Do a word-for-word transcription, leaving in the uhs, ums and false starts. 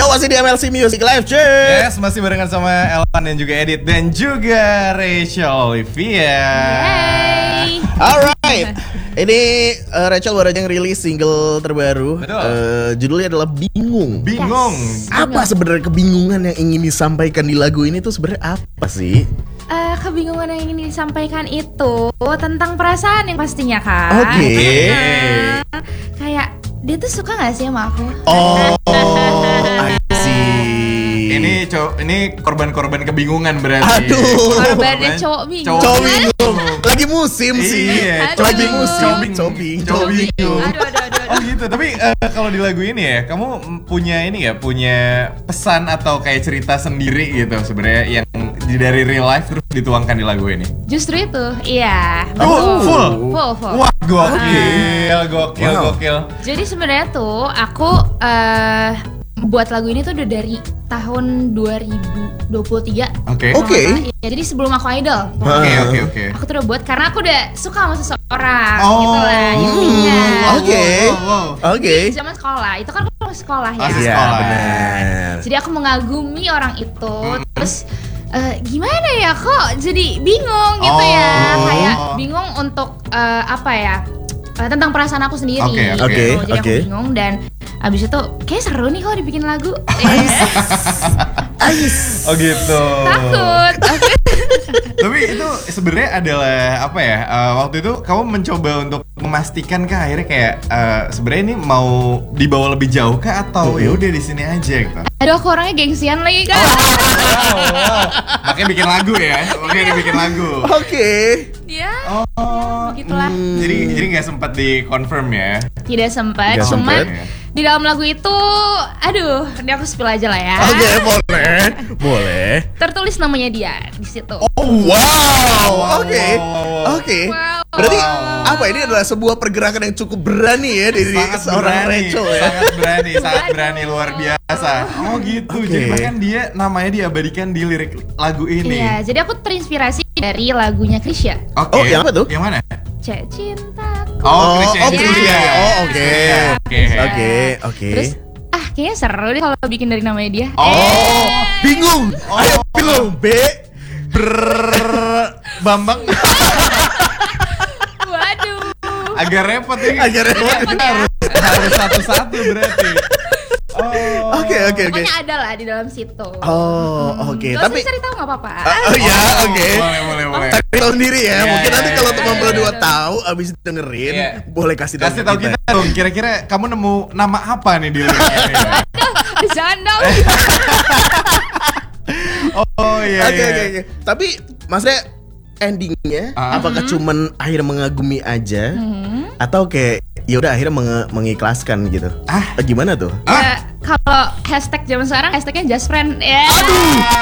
Yo, masih di M L C Music Live, cuy. Yes, masih barengan sama Elvan dan juga Edit dan juga Rachel Olivia. Yay. Alright. Ini uh, Rachel baru aja rilis single terbaru. Betul. Uh, judulnya adalah Bingung. Bingung. Yes. Apa sebenarnya kebingungan yang ingin disampaikan di lagu ini tuh sebenarnya apa sih? Uh, kebingungan yang ingin disampaikan itu tentang perasaan yang pastinya kan. Oke. Okay. Nah, kayak dia tuh suka gak sih sama aku? Oh, I see. Ini cowok, ini korban-korban kebingungan berarti. Aduh. Korbannya cowok bingung. Cowok bingung. Lagi musim sih. Iya, Aduh. Lagi musim. Cowok Cowok bingung. Cowok bingung. Aduh, aduh, aduh, Oh aduh. gitu, tapi uh, kalau di lagu ini ya, kamu punya ini ya, punya pesan atau kayak cerita sendiri gitu sebenarnya yang dari real life terus dituangkan di lagu ini. Justru itu, iya. Oh, betul. full? Full, full. Wah, gokil, gokil, Wow. gokil. Jadi sebenarnya tuh aku eh buat lagu ini tuh udah dari tahun dua ribu dua puluh tiga. Oke. Oke. Ya, jadi sebelum aku idol. Oke, oke, oke. Aku tuh udah buat karena aku udah suka sama seseorang Oh. gitu lah intinya. Hmm, Oke. Wow, wow, wow. Oke. Di zaman sekolah, itu kan aku masih sekolah ya. Masih Iya, sekolah. benar. Jadi aku mengagumi orang itu, Hmm. terus eh, gimana ya kok jadi bingung gitu ya, Oh. kayak bingung untuk eh, apa ya eh, tentang perasaan aku sendiri. Oke, gitu. oke, Jadi oke. aku bingung dan abis itu kayak seru nih kalau dibikin lagu. Eh, Ais. Oh gitu. takut. Tapi itu sebenarnya adalah apa ya? uh, waktu itu kamu mencoba untuk memastikan kah akhirnya kayak uh, sebenarnya ini mau dibawa lebih jauh kah atau ya udah di sini aja gitu. Aduh, aku orangnya gengsian lagi kan. Wow, wow. Makanya bikin lagu ya. Makanya dibikin lagu. Oke. Dia Oh. begitulah. Jadi jadi nggak sempat di confirm ya. Tidak sempat, Nggak cuman sempet. di dalam lagu itu, aduh, ini aku spill aja lah ya. Oke, boleh. Boleh. Tertulis namanya dia di situ. Oh, wow. Oke. Wow, wow, wow. Oke. Wow. Berarti Wow. apa ini adalah sebuah pergerakan yang cukup berani ya dari Sangat seorang berani, Rachel ya. sangat berani, sangat Waduh. berani luar biasa. Oh gitu. Oke. Jadi bahkan dia namanya diabadikan di lirik lagu ini. Iya, jadi aku terinspirasi dari lagunya Krisya. Oke. Oh, yang apa tuh? Yang mana? Cek cintaku. Oh, Krisya oh, itu Krisya. dia. Oh, oke. Oke. Oke, oke. Terus ah kayaknya seru deh kalau bikin dari namanya dia. Oh, bingung. Ayo bingung. B. Ber Bambang Waduh. agak repot ini. Agak repot. Kita harus harus satu-satu berarti. Oh. Oke, oke, oke. Pokoknya ada lah di dalam situ. Oh, oke. Gak Tapi usah cari tahu nggak apa-apa. Oh ya, oke. Boleh, boleh, boleh. Cari tahu sendiri ya. Iya, Mungkin iya, nanti iya, kalau iya, teman iya, berdua iya. tahu abis dengerin, Iya. boleh kasih tahu Kasih tahu kita dong, kira-kira kamu nemu nama apa nih di liriknya ini? Jangan dong. Oh iya. Oke, iya. oke, oke. Tapi maksudnya endingnya Ah. apakah cuman akhirnya mengagumi aja Hmm. atau kayak ya udah akhirnya menge- mengikhlaskan gitu? Ah. Eh, gimana tuh? Ya, kalau hashtag zaman sekarang hashtagnya just friend ya.